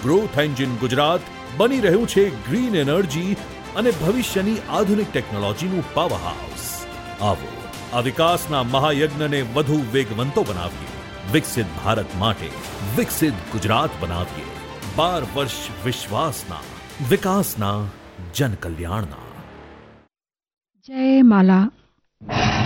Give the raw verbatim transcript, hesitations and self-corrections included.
Growth engine Gujarat બની રહ્યું છે ગ્રીન એનર્જી અને ભવિષ્યની આધુનિક ટેકનોલોજીનું પાવર હાઉસ. આવો આ વિકાસના મહાયજ્ઞને વધુ વેગવંતો બનાવીએ. વિકસિત ભારત માટે વિકસિત ગુજરાત બનાવીએ. બાર વર્ષ વિશ્વાસના, વિકાસના, જન કલ્યાણના. જય માલા.